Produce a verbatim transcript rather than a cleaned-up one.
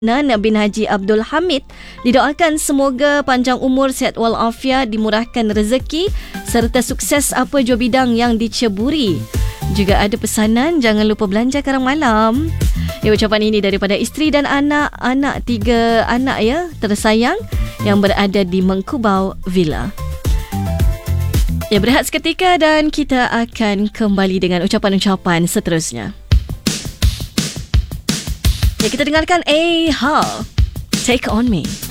Nan bin Haji Abdul Hamid didoakan semoga panjang umur, sihat walafiat, dimurahkan rezeki serta sukses apa jua bidang yang diceburi. Juga ada pesanan jangan lupa belanja karang malam. Ya, ucapan ini daripada isteri dan anak, anak tiga anak ya tersayang yang berada di Mengkubau Villa. Ya, berehat seketika dan kita akan kembali dengan ucapan-ucapan seterusnya. Ya, kita dengarkan A H A Take On Me.